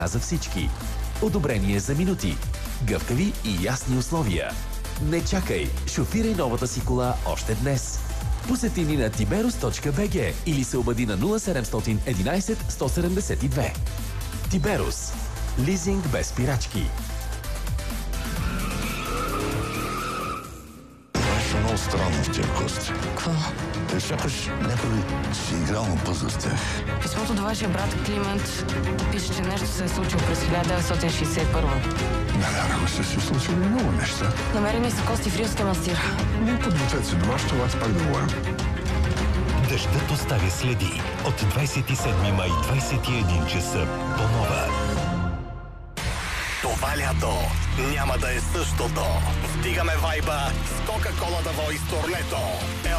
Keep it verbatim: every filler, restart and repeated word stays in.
за всички. Одобрение за минути. Гъвкави и ясни условия. Не чакай, шофирай новата си кола още днес. Посети ни на тиберус точка би джи или се обади на нула седемстотин единайсет сто седемдесет и две. Тиберус. Лизинг без спирачки. Нещо много странно в тия кости. Какво? Те сякаш някой си играл на пъзъл с тях. Писмото до вашия брат Климент пише, че нещо се е случило през хиляда деветстотин шейсет и първа. Навярно са се случили много неща. Намерени са кости в Рилския манастир. Ние подгответе се дома, ще вас пак да говорим. Дъждът оставя следи. От двайсет и седми май, двайсет и един часа по Нова. Това лято няма да е същото. Вдигаме вайба с Кока-Кола да Voice турнето.